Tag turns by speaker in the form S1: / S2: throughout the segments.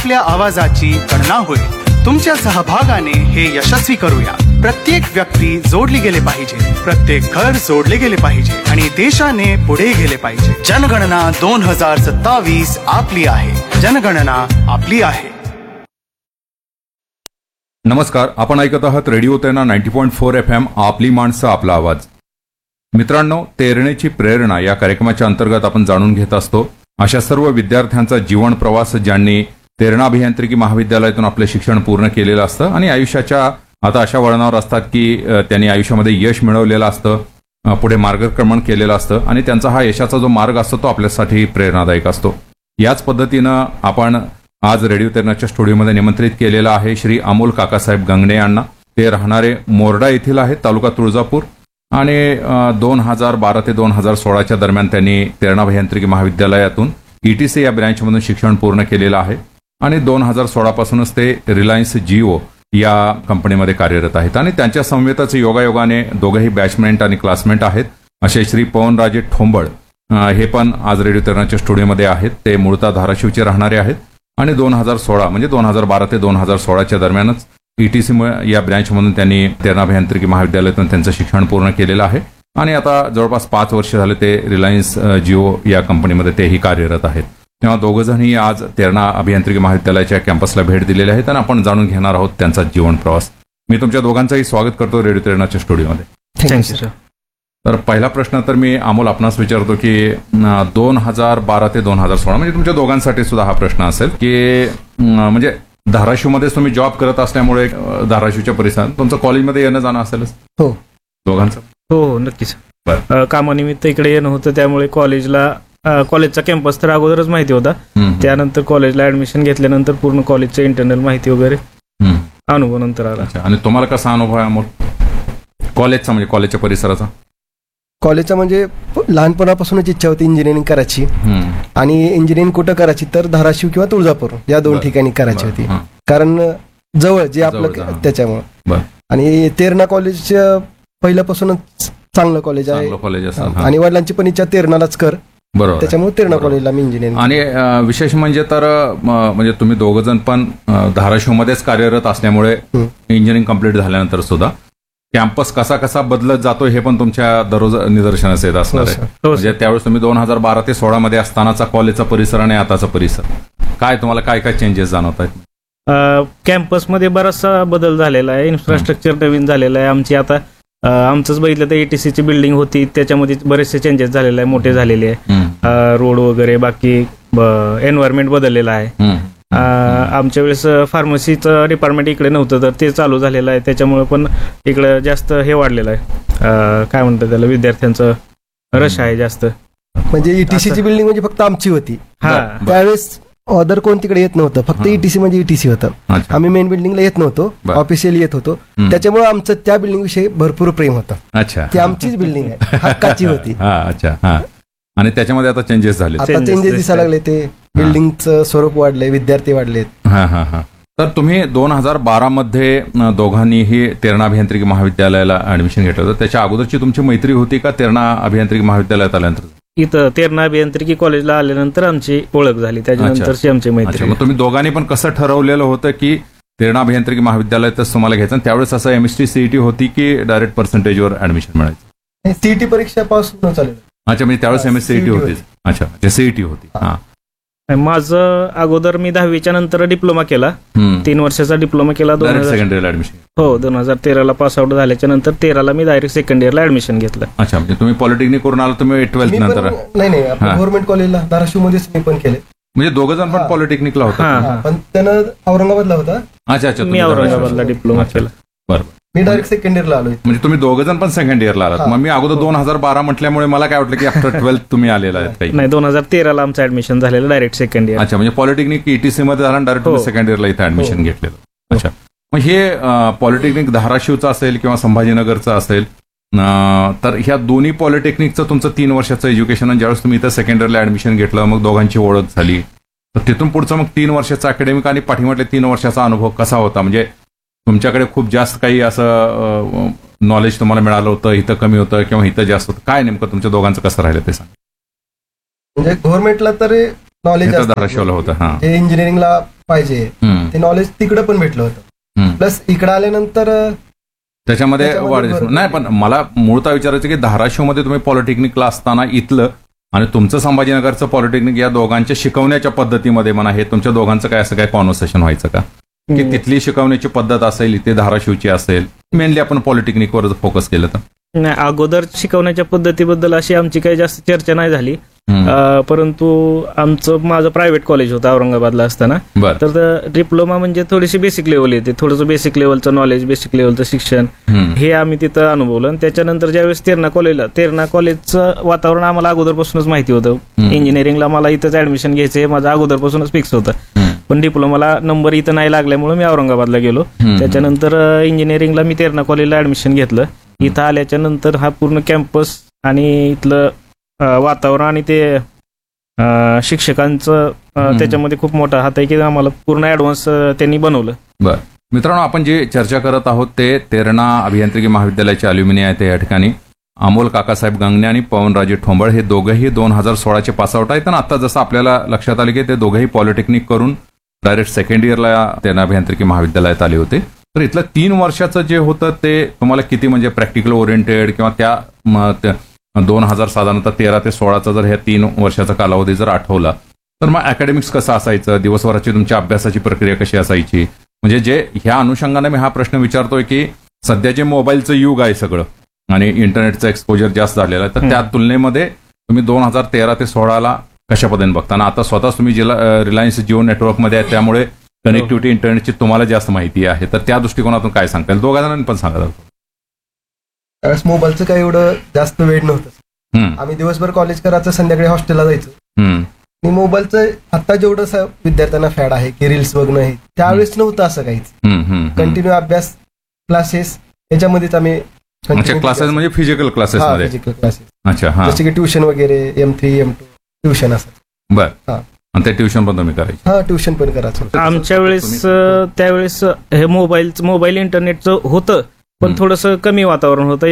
S1: आपल्या आवाजाची गणना होईल. तुमच्या सहभागाने हे यशस्वी करूया. प्रत्येक व्यक्ती जोडली गेले पाहिजे, प्रत्येक घर जोडले गेले पाहिजे आणि देशाने पुढे गेले पाहिजे. जनगणना 2027 आपली आहे. जनगणना आपली आहे.
S2: नमस्कार, आपण ऐकत आहात रेडिओ तेरणा 90.4 FM आपली माणसं आपला आवाज. मित्रांनो, तेरणेची प्रेरणा या कार्यक्रमाच्या अंतर्गत आपण जाणून घेत असतो अशा सर्व विद्यार्थ्यांचा जीवन प्रवास ज्यांनी तेरणा अभियांत्रिकी महाविद्यालयातून आपले शिक्षण पूर्ण केलेलं असतं आणि आयुष्याच्या आता अशा वळणावर असतात की त्यांनी आयुष्यामध्ये यश मिळवलेलं असतं, पुढे मार्गक्रमण केलेलं असतं आणि त्यांचा हा यशाचा जो मार्ग असतो तो आपल्यासाठी प्रेरणादायक असतो. याच पद्धतीनं आपण आज रेडिओ तेरणाच्या स्टुडिओमध्ये निमंत्रित केलेला आहे श्री अमोल काकासाहेब गंगणे यांना. ते राहणारे मोरडा येथील आहेत, तालुका तुळजापूर, आणि 2012 ते 2016च्या दरम्यान त्यांनी तेरणा अभियांत्रिकी महाविद्यालयातून ETC या ब्रँचमधून शिक्षण पूर्ण केलेलं आहे आणि 2016 पासूनच ते रिलायन्स जिओ या कंपनीमध्ये कार्यरत आहेत आणि त्यांच्या समवेतच योगायोगाने दोघेही बॅचमेट आणि क्लासमेट आहेत असे श्री पवनराजे ठोंबळ हे पण आज रेडिओ तेरणाच्या स्टुडिओमध्ये आहेत. ते मूळतः धाराशिवचे राहणारे आहेत आणि 2016 म्हणजे 2012 ते 2016च्या दरम्यानच ETC या ब्रँचमधून त्यांनी तेरणा अभियांत्रिकी महाविद्यालयातून त्यांचं शिक्षण पूर्ण केलेलं आहे आणि आता जवळपास 5 वर्ष झाले ते रिलायन्स जिओ या कंपनीमध्ये तेही कार्यरत आहेत. तेव्हा दोघंजणही आज तेरणा अभियांत्रिकी महाविद्यालयाच्या कॅम्पसला भेट दिलेली आहे आणि आपण जाणून घेणार आहोत त्यांचा जीवन प्रवास. मी तुमच्या दोघांचंही स्वागत करतो रेडिओ तेरणाच्या स्टुडिओमध्ये.
S3: थँक्यू.
S2: तर पहिला प्रश्न तर मी अमोल आपणास विचारतो की 2012 ते 2016 म्हणजे तुमच्या दोघांसाठी सुद्धा हा प्रश्न असेल की म्हणजे धाराशिवमध्येच तुम्ही जॉब करत असल्यामुळे धाराशिवच्या परिसरात तुमचं कॉलेजमध्ये येणं जाणं असेलच.
S3: हो,
S2: दोघांचं.
S3: हो नक्कीच. कामानिमित्त इकडे येणं होतं, त्यामुळे कॉलेजचा कॅम्पस तर अगोदरच माहिती होता. त्यानंतर कॉलेजला ऍडमिशन घेतल्यानंतर पूर्ण कॉलेजचं इंटरनल माहिती वगैरे अनुभव नंतर आला.
S2: आणि तुम्हाला कसा अनुभव आहे अमोल कॉलेजचा, म्हणजे कॉलेजच्या परिसराचा?
S4: कॉलेजचा म्हणजे लहानपणापासूनच इच्छा होती इंजिनिअरिंग करायची आणि इंजिनिअरिंग कुठं करायची तर धाराशिव किंवा तुळजापूर या 2 ठिकाणी करायची होती, कारण जवळ जे आपलं त्याच्यामुळे. आणि तेरणा कॉलेज पहिल्यापासूनच चांगलं कॉलेज आहे आणि वडिलांची पण इच्छा तेरणालाच कर,
S2: बरोबर,
S4: त्याच्यामुळे तेरणा कॉलेजला मी इंजिनिअरिंग.
S2: आणि विशेष म्हणजे तर म्हणजे तुम्ही दोघं जण पण धाराशिवमध्येच कार्यरत असल्यामुळे इंजिनिअरिंग कंप्लीट झाल्यानंतर सुद्धा कॅम्पस कसा कसा बदलत जातो हे पण तुमच्या दररोज निदर्शनास येत असणार आहे. म्हणजे त्यावेळेस तुम्ही 2012 ते 16 मध्ये असतानाचा कॉलेजचा परिसर आणि आताचा परिसर काय तुम्हाला काय काय चेंजेस जाणवत आहेत?
S3: कॅम्पसमध्ये बराचसा बदल झालेला आहे. इन्फ्रास्ट्रक्चर नवीन झालेलं आहे. आमचंच बघितलं तर ETCची बिल्डिंग होती, त्याच्यामध्ये बरेचसे चेंजेस झालेले आहे, मोठे झालेले आहे. रोड वगैरे बाकी एन्व्हायरमेंट बदललेलं आहे. आमच्या वेळेस फार्मसीचं डिपार्टमेंट इकडे नव्हतं तर ते चालू झालेलं आहे, त्याच्यामुळे पण इकडे जास्त हे वाढलेलं आहे, काय म्हणतात त्याला, विद्यार्थ्यांचं रश आहे जास्त.
S4: म्हणजे ETCची बिल्डिंग म्हणजे फक्त आमची होती त्यावेळेस, अदर कोण तिकडे येत नव्हतं, फक्त ETC म्हणजे ETC होतं. आम्ही मेन बिल्डिंगला येत नव्हतो, ऑफिशियली येत होतो, त्याच्यामुळे आमचं त्या बिल्डिंग विषयी भरपूर प्रेम होतं.
S2: अच्छा,
S4: ती आमचीच बिल्डिंग आहे, हक्काची होती.
S2: अच्छा. आणि त्याच्यामध्ये आता चेंजेस झाले,
S4: आता चेंजेस दिसायला लागले, ते बिल्डिंगचं स्वरूप वाढलंय, विद्यार्थी वाढलेत.
S2: तर तुम्ही 2012 मध्ये दोघांनीही तेरणा अभियांत्रिकी महाविद्यालयाला ऍडमिशन घेतलं होतं. त्याच्या अगोदरची तुमची मैत्री होती का तेरणा अभियांत्रिकी महाविद्यालयात आल्यानंतर?
S3: इथं तेरणा अभियांत्रिकी कॉलेजला आल्यानंतर आमची ओळख झाली, त्याच्यानंतरची आमची मैत्री.
S2: मग तुम्ही दोघांनी पण कसं ठरवलेलं होतं की तेरणा अभियांत्रिकी महाविद्यालयातच तुम्हाला घ्यायचं? त्यावेळेस असं MST CET होती की डायरेक्ट पर्सेंटेजवर ऍडमिशन मिळायचं?
S4: CET परीक्षा पास होऊन चालेल.
S2: अच्छा, म्हणजे त्यावेळेस MSc CET होती. अच्छा, CET होती.
S3: माझं अगोदर मी 10वीच्या नंतर डिप्लोमा केला, 3 वर्षाचा डिप्लोमा केला.
S2: सेकंड इयरला ऍडमिशन?
S3: हो, 2013ला पास आउट झाल्याच्या नंतर 13ला मी डायरेक्ट सेकंड इयरला ऍडमिशन घेतलं.
S2: अच्छा, म्हणजे तुम्ही पॉलिटेक्निक करून आला तुम्ही 12th नंतर?
S4: नाही, गव्हर्नमेंट कॉलेजला धाराशिव मध्येच मी पण केले.
S2: म्हणजे दोघं जण पण पॉलिटेक्निकला होता,
S4: पण त्यानं औरंगाबादला होता.
S2: अच्छा,
S3: मी औरंगाबादला डिप्लोमा केला.
S2: बरोबर.
S4: मी डायरेक्ट सेकंड इयरला आलो.
S2: म्हणजे तुम्ही दोघं जण पण सेकंड इयरला आलात. मग मी अगोदर 2012 म्हटल्यामुळे मला काय वाटलं की आफ्टर 12th तुम्ही आलेला आहेत काही?
S3: नाही, 2013ला आमचं ऍडमिशन झालेलं डायरेक्ट सेकंड इयर.
S2: अच्छा, म्हणजे पॉलिटेक्निक ETC मध्ये झालं, डायरेक्ट सेकंड इयरला इथे ऍडमिशन घेतलेलं. अच्छा, मग हे पॉलिटेक्निक धाराशिवचं असेल किंवा संभाजीनगरचं असेल, तर ह्या दोन्ही पॉलिटेक्निकचं तुमचं 3 वर्षाचं एज्युकेशन आणि ज्यावेळेस तुम्ही इथं सेकंड इयरला ऍडमिशन घेतलं, मग दोघांची ओळख झाली, तर तिथून पुढचं मग 3 वर्षाचा अकॅडमिक आणि पाठीमागले 3 वर्षाचा अनुभव कसा होता? म्हणजे तुमच्याकडे खूप जास्त काही असं नॉलेज तुम्हाला मिळालं होतं, इथं कमी होतं किंवा इथं जास्त होतं, काय नेमकं तुमच्या दोघांचं कसं राहिलं ते सांग.
S4: म्हणजे गव्हर्नमेंटला तर नॉलेज
S2: धाराशिवला होतं. हा.
S4: जे इंजिनिअरिंगला पाहिजे
S2: हम्म.
S4: ते नॉलेज तिकडे पण भेटलं होतं.
S2: हम्म.
S4: प्लस इकडे आल्यानंतर
S2: त्याच्यामध्ये
S4: त्याच्यामध्ये
S2: वाढ दिसली.
S4: भरपूर-
S2: नाही, पण मला मूळतः विचारायचं की धाराशिवमध्ये तुम्ही पॉलिटेक्निकला असताना इथलं आणि तुमचं संभाजीनगरचं पॉलिटेक्निक या दोघांच्या शिकवण्याच्या पद्धतीमध्ये म्हणा, हे तुमच्या दोघांचं काय असं काय कॉन्व्हर्सेशन व्हायचं का, की तिथली शिकवण्याची पद्धत असेल, इथे धाराशिवची असेल, मेनली आपण पॉलिटेक्निकवर फोकस केलं तर?
S3: नाही, अगोदर शिकवण्याच्या पद्धतीबद्दल अशी आमची काही जास्त चर्चा नाही झाली.
S2: हम्म.
S3: परंतु माझं प्रायव्हेट कॉलेज होतं औरंगाबादला असताना.
S2: बरं.
S3: तर डिप्लोमा म्हणजे थोडीशी बेसिक लेवल येते, थोडंसं बेसिक लेवलचं नॉलेज, बेसिक लेवलचं शिक्षण
S2: हम्म.
S3: हे आम्ही तिथं अनुभवलं. आणि त्याच्यानंतर ज्यावेळेस तेरणा कॉलेजचं वातावरण आम्हाला अगोदरपासूनच माहिती होतं. इंजिनिअरिंगला मला इथंच ऍडमिशन घ्यायचं हे माझं अगोदरपासूनच फिक्स होतं.
S2: हम्म.
S3: पण डिप्लोमाला नंबर इथं नाही लागल्यामुळे मी औरंगाबादला गेलो.
S2: हम्म.
S3: त्याच्यानंतर इंजिनिअरिंगला मी तेरणा कॉलेजला ऍडमिशन घेतलं. इथं आल्याच्या नंतर हा पूर्ण कॅम्पस आणि इथलं वातावरण आणि ते शिक्षकांचं त्याच्यामध्ये खूप मोठा हात आहे की आम्हाला पूर्ण ऍडव्हान्स त्यांनी बनवलं.
S2: बरं. मित्रांनो, आपण जे चर्चा करत आहोत ते तेरणा अभियांत्रिकी महाविद्यालयाचे अल्युमिनी आहेत या ठिकाणी. अमोल काकासाहेब गंगणे आणि पवनराजे ठोंबळ हे दोघंही 2016चे पासआउट आहेत. आणि आता जसं आपल्याला लक्षात आलं की ते दोघंही पॉलिटेक्निक करून डायरेक्ट सेकंड इयरला तेरणा अभियांत्रिकी महाविद्यालयात आले होते. तर इथलं 3 वर्षाचं जे होतं ते तुम्हाला किती म्हणजे प्रॅक्टिकल ओरिएंटेड किंवा त्या 2000 साधारणतः 13 ते 16चा जर ह्या 3 वर्षाचा कालावधी जर आठवला तर मग अकॅडमिक्स कसं असायचं, दिवसभराची तुमच्या अभ्यासाची प्रक्रिया कशी असायची, म्हणजे जे ह्या अनुषंगाने मी हा प्रश्न विचारतोय की सध्या जे मोबाईलचं युग आहे सगळं आणि इंटरनेटचं एक्सपोजर जास्त झालेलं आहे, तर त्या तुलनेमध्ये तुम्ही 2013 ते 16ला कशा पद्धतीने बघता? आणि आता स्वतःच तुम्ही रिलायन्स जिओ नेटवर्कमध्ये आहे त्यामुळे कनेक्टिव्हिटी इंटरनेटची तुम्हाला जास्त माहिती आहे, तर त्या दृष्टिकोनातून काय सांगता येईल? दोघा जणांनी पण सांगा.
S4: त्यावेळेस मोबाईलचं काही एवढं जास्त वेळ नव्हतं. आम्ही दिवसभर कॉलेज करायचं, संध्याकाळी हॉस्टेलला जायचो. आणि मोबाईलचं आता जेवढं विद्यार्थ्यांना फॅड आहे की रील्स बघणं हे त्यावेळेस नव्हतं असं काहीच. कंटिन्यू अभ्यास, क्लासेस याच्यामध्येच आम्ही
S2: क्लासेस म्हणजे फिजिकल क्लासेस मध्ये.
S4: Physical classes.
S2: अच्छा. हा.
S4: जसे की ट्युशन वगैरे M3 M2 ट्युशन असं.
S2: बरं. आणि ते ट्युशन पण तुम्ही करायचे?
S4: हा, ट्युशन पण करायचं.
S3: आमच्या वेळेस त्यावेळेस हे मोबाईल इंटरनेटचं होतं पण थोडंसं कमी वातावरण होतं,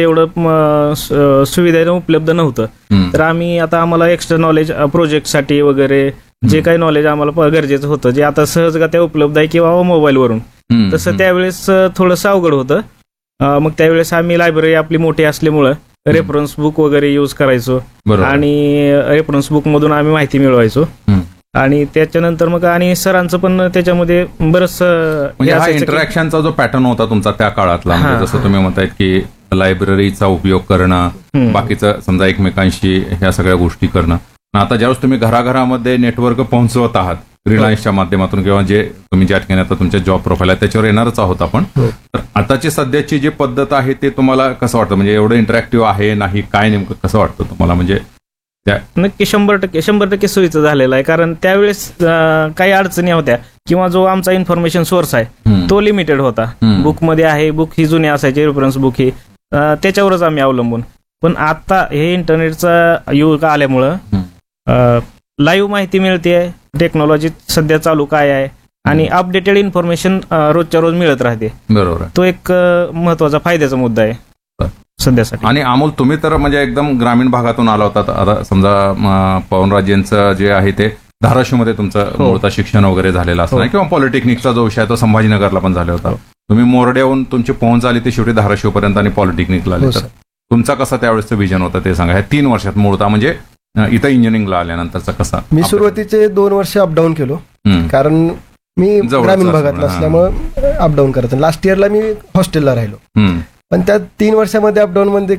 S3: एवढं सुविधा उपलब्ध नव्हतं. तर आम्हाला एक्स्ट्रा नॉलेज प्रोजेक्टसाठी वगैरे जे काही नॉलेज आम्हाला गरजेचं होतं, जे आता सहजगत्या उपलब्ध आहे किंवा मोबाईलवरून, तसं त्यावेळेस थोडंसं अवघड होतं. मग त्यावेळेस आम्ही लायब्ररी आपली मोठी असल्यामुळं रेफरन्स बुक वगैरे यूज करायचो आणि रेफरन्स बुक मधून आम्ही माहिती मिळवायचो. आणि त्याच्यानंतर मग आणि सरांचं पण त्याच्यामध्ये बरंच
S2: इंटरॅक्शनचा जो पॅटर्न होता तुमचा त्या काळातला, म्हणजे जसं तुम्ही म्हणतायत की लायब्ररीचा उपयोग करणं, बाकीचं समजा एकमेकांशी ह्या सगळ्या गोष्टी करणं. आता ज्यावेळेस तुम्ही घराघरामध्ये नेटवर्क पोहोचवत आहात रिलायन्सच्या माध्यमातून किंवा जे तुम्ही ज्या ठिकाणी आता तुमच्या जॉब प्रोफाईल आहे त्याच्यावर येणारच आहोत आपण, तर आताची सध्याची जी पद्धत आहे ते तुम्हाला कसं वाटतं? म्हणजे एवढं इंटरॅक्टिव्ह आहे नाही, काय नेमकं कसं वाटतं तुम्हाला? म्हणजे
S3: नक्की 100% सोयीचं झालेलं आहे. कारण त्यावेळेस काही अडचणी होत्या किंवा जो आमचा इन्फॉर्मेशन सोर्स आहे तो लिमिटेड होता. बुकमध्ये आहे, बुक ही जुनी असायची, रेफरन्स बुक ही त्याच्यावरच आम्ही अवलंबून. पण आता हे इंटरनेटचा युग आल्यामुळं लाईव्ह माहिती मिळते, टेक्नॉलॉजी सध्या चालू काय आहे आणि अपडेटेड इन्फॉर्मेशन रोजच्या रोज मिळत राहते.
S2: बरोबर.
S3: तो एक महत्वाचा फायद्याचा मुद्दा आहे सध्यासाठी.
S2: आणि अमोल, तुम्ही तर म्हणजे एकदम ग्रामीण भागातून आला होता. आता समजा पवनराजेंचं जे आहे ते धाराशिवमध्ये तुमचं मूळतः शिक्षण वगैरे झालेलं असणार किंवा पॉलिटेक्निकचा जो विषय आहे तो संभाजीनगरला पण झाला होता. तुम्ही मोरड्याहून तुमची पोहोच झाली ती शेवटी धाराशिवपर्यंत आणि पॉलिटेक्निकला आले. तर तुमचा कसा त्यावेळेसचं विजन होतं ते सांगा. ह्या 3 वर्षात मूळतः म्हणजे इथं इंजिनिअरिंगला आल्यानंतरचा कसा?
S4: मी सुरुवातीचे 2 वर्ष अपडाऊन केलो, कारण मी ग्रामीण भागातला असल्यामुळे अपडाऊन करायचं. लास्ट इयरला मी हॉस्टेलला राहिलो. पण त्या 3 वर्षामध्ये अपडाऊन मध्ये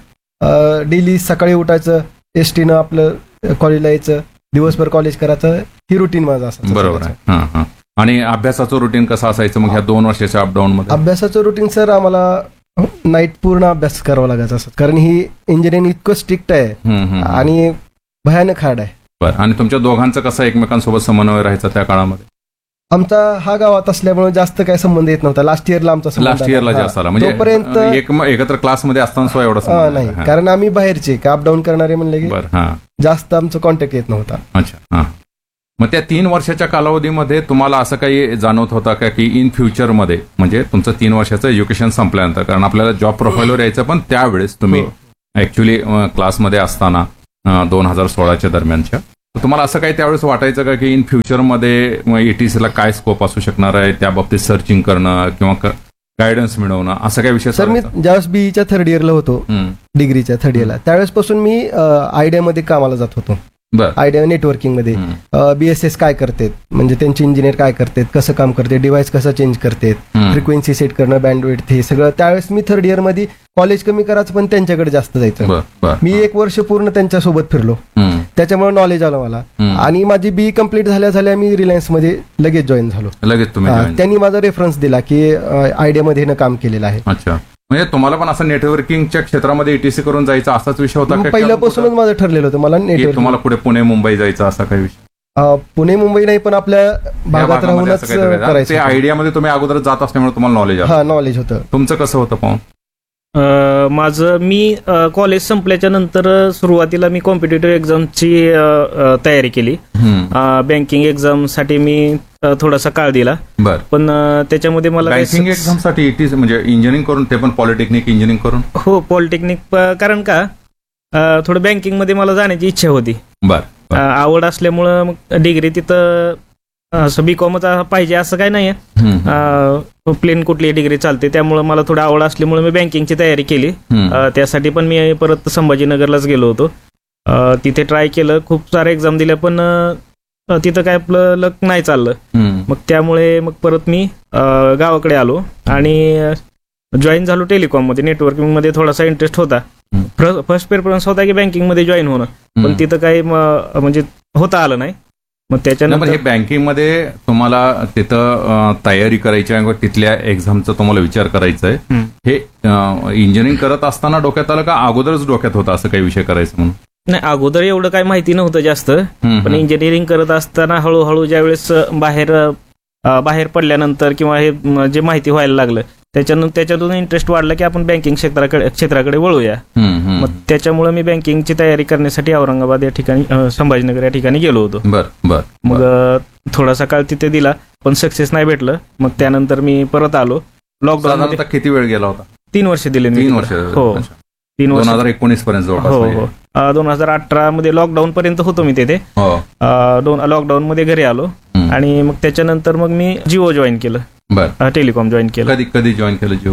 S4: कसं डेली सकाळी उठायचं, एसटीनं आपलं कॉलेजला यायचं, दिवसभर कॉलेज करायचं, ही रुटीन माझं असायचं.
S2: बरोबर आहे. आणि अभ्यासाचं रुटीन कसं असायचं मग ह्या 2 वर्षाच्या अपडाऊन मध्ये?
S4: अभ्यासाचं रुटीन सर आम्हाला नाईट पूर्ण अभ्यास करावा लागायचा असं, कारण ही इंजिनिअरिंग इतकं स्ट्रिक्ट आहे आणि भयानक हार्ड आहे.
S2: बरं. आणि तुमच्या दोघांचं कसं एकमेकांसोबत समन्वय राहायचा त्या काळामध्ये?
S4: आमचा हा गावात असल्यामुळे जास्त काही संबंध येत नव्हता. लास्ट इयरला आमचा
S2: लास्ट इयरला जास्त आला म्हणजे
S4: तोपर्यंत
S2: एकत्र क्लासमध्ये असताना एवढा
S4: नाही, कारण आम्ही बाहेरचे अपडाऊन करणारे म्हणले की जास्त आमचं कॉन्टॅक्ट येत नव्हता.
S2: अच्छा. मग त्या 3 वर्षाच्या कालावधीमध्ये तुम्हाला असं काही जाणवत होता का की इन फ्युचरमध्ये म्हणजे तुमचं 3 वर्षाचं एज्युकेशन संपल्यानंतर, कारण आपल्याला जॉब प्रोफाईलवर यायचं, पण त्यावेळेस तुम्ही ऍक्च्युली क्लासमध्ये असताना 2016च्या दरम्यानच्या तर तुम्हाला असं काही त्यावेळेस वाटायचं का की इन फ्युचरमध्ये ETC ला काय स्कोप असू शकणार आहे, त्या बाबतीत सर्चिंग करणं किंवा गायडन्स मिळवणं, असं काही विषय
S4: सर मी ज्यावेळेस बीईच्या थर्ड इयरला होतो, डिग्रीच्या थर्ड इयरला, त्यावेळेस पासून मी आयडियामध्ये कामाला जात होतो.
S2: बरं.
S4: आयडिया नेटवर्किंग मध्ये BSS काय करतात, म्हणजे त्यांचे इंजिनियर काय करतात, कसं काम करते, डिव्हाइस कसं चेंज करतात, फ्रिक्वेन्सी सेट करणं, बँडविड्थ, हे सगळं त्यावेळेस मी थर्ड इयर मध्ये कॉलेज कमी करायचं पण त्यांच्याकडे जास्त जायचं. मी 1 वर्ष पूर्ण त्यांच्यासोबत फिरलो, त्याच्यामुळे नॉलेज आलं मला. आणि माझी BE कम्प्लीट झाल्या मी रिलायन्स मध्ये लगेच जॉईन झालो.
S2: लगेच तुम्ही
S4: त्यांनी माझा रेफरन्स दिला की आयडिया मध्ये काम केलेलं आहे.
S2: अच्छा, म्हणजे तुम्हाला पण असं नेटवर्किंगच्या क्षेत्रामध्ये ETC करून जायचा असाच विषय होता का?
S4: पहिल्यापासूनच माझं ठरलेलं होतं मला नेटवर्क.
S2: तुम्हाला पुढे पुणे मुंबई जायचा असा काही विषय?
S4: पुणे मुंबई नाही, पण आपल्या भागात राहूनच करायचं.
S2: ते आयडियामध्ये तुम्ही अगोदर जात असल्यामुळे तुम्हाला नॉलेज
S4: नॉलेज होतं.
S2: तुमचं कसं होतं पाहून?
S3: माझं कॉलेज संपल्याच्या नंतर सुरुवातीला मी कॉम्पिटेटिव्ह एक्झामची तयारी केली. बँकिंग एक्झामसाठी मी थोडासा काळ दिला. पण त्याच्यामध्ये मला
S2: बँकिंग एक्झामसाठी ETC म्हणजे इंजिनिअरिंग करून, ते पण पॉलिटेक्निक इंजिनिअरिंग करून?
S3: हो, पॉलिटेक्निक. कारण का थोडं बँकिंग मध्ये मला जाण्याची इच्छा होती. आवड असल्यामुळं मग डिग्री तिथं असं बीकॉमच पाहिजे असं काही नाहीये, प्लेन कुठली डिग्री चालते. त्यामुळे मला थोडी आवड असल्यामुळे मी बँकिंगची तयारी केली. त्यासाठी पण मी परत संभाजीनगरलाच गेलो होतो. तिथे ट्राय केलं, खूप सारे एक्झाम दिल्या, पण तिथं काय आपलं लक नाही चाललं. मग त्यामुळे मग परत मी गावाकडे आलो आणि जॉईन झालो टेलिकॉम मध्ये. नेटवर्किंग मध्ये थोडासा इंटरेस्ट होता. फर्स्ट प्रेफरन्स होता की बँकिंग मध्ये जॉईन होणं, पण तिथं काही म्हणजे होता आलं नाही. मग त्याच्यानंतर
S2: हे बँकिंग मध्ये तुम्हाला तिथं तयारी करायची आहे, तिथल्या एक्झामचा तुम्हाला विचार करायचा आहे, हे इंजिनिअरिंग करत असताना डोक्यात आलं का अगोदरच डोक्यात होतं असं काही विषय करायचं म्हणून?
S3: नाही, अगोदर एवढं काही माहिती नव्हतं जास्त, पण इंजिनिअरिंग करत असताना हळूहळू ज्यावेळेस बाहेर पडल्यानंतर किंवा हे जे माहिती व्हायला लागलं त्याच्यातून इंटरेस्ट वाढला की आपण बँकिंग क्षेत्राकडे वळूया. मग त्याच्यामुळे मी बँकिंगची तयारी करण्यासाठी औरंगाबाद या ठिकाणी, संभाजीनगर या ठिकाणी गेलो होतो. मग थोडासा काळ तिथे दिला, पण सक्सेस नाही भेटलं. मग त्यानंतर मी परत आलो. लॉकडाऊन
S2: किती वेळ गेला होता?
S3: 3 वर्ष दिले.
S2: 3 वर्ष?
S3: हो, 3 वर्ष.
S2: 2019 पर्यंत?
S3: हो, 2018 मध्ये लॉकडाऊन पर्यंत होतो मी तिथे. लॉकडाऊन मध्ये घरी आलो आणि मग त्याच्यानंतर मग मी जिओ जॉईन केलं. टेलिकॉम जॉईन केलं.
S2: कधी जॉईन केलं जिओ?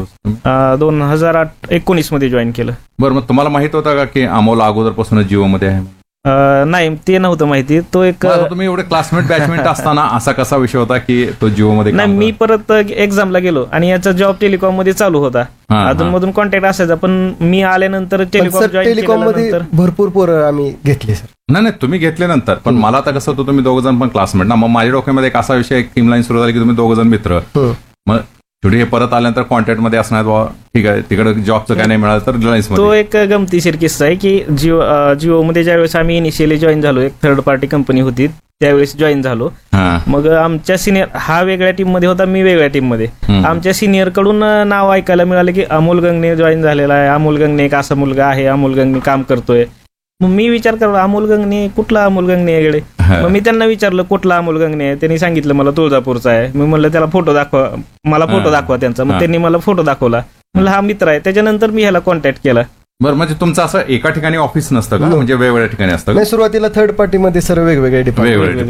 S3: 2019 मध्ये जॉईन केलं.
S2: बरं, मग तुम्हाला माहित होता का की अमोल अगोदरपासूनच जिओ मध्ये आहे?
S3: नाही, ते नव्हतं माहिती. तो एक
S2: तुम्ही एवढे क्लासमेट बॅचमेट असताना असा कसा विषय होता की तो जिओ मध्ये?
S3: नाही, मी परत एक्झामला गेलो आणि याचा जॉब टेलिकॉम मध्ये चालू होता. अधून मधून कॉन्टॅक्ट असायचा, पण मी आल्यानंतर
S4: टेलिकॉम मध्ये भरपूर पोरं आम्ही घेतले. सर
S2: नाही, तुम्ही घेतले नंतर, पण मला आता कसं होतं, तुम्ही 2 जण पण क्लासमेट ना. मग माझ्या डोक्यामध्ये एक असा विषय, एक टीम लाईन सुरू झाली की तुम्ही 2 जण मित्र. मग शेवटी हे परत आल्यानंतर कॉन्टॅक्ट मध्ये असणार, ठीक आहे, तिकडे जॉबचं काय नाही मिळालं तर रिलायन्स मध्ये.
S3: तो एक गमतीशीर किस्सा आहे की जिओ मध्ये ज्यावेळेस आम्ही इनिशियली जॉईन झालो, एक थर्ड पार्टी कंपनी होती, त्यावेळेस जॉईन झालो. मग आमच्या सिनियर, हा वेगळ्या टीम मध्ये होता, मी वेगळ्या टीम मध्ये. आमच्या सिनियर कडून नाव ऐकायला मिळालं की अमोल गंगणे जॉईन झालेला आहे, अमोल गंगणे एक असा मुलगा आहे, अमोल गंगणे काम करतोय. मग मी विचार करलो, अमोल गंगणे कुठला अमोल गंगणे आहे? मग मी त्यांना विचारलं कुठला अमोल गंगणे आहे. त्यांनी सांगितलं मला तुळजापूरचा आहे. मी म्हणलं त्याला फोटो दाखवा, मला फोटो दाखवा त्यांचा. मग त्यांनी मला फोटो दाखवला. म्हणलं हा मित्र आहे. त्याच्यानंतर मी ह्याला कॉन्टॅक्ट केला.
S2: बरं, म्हणजे तुमचं असं एका ठिकाणी ऑफिस नसतं का? म्हणजे वेगवेगळ्या ठिकाणी असतं?
S4: नाही, सुरुवातीला थर्ड पार्टी मध्ये सर्व वेगवेगळे डिपार्टमेंट.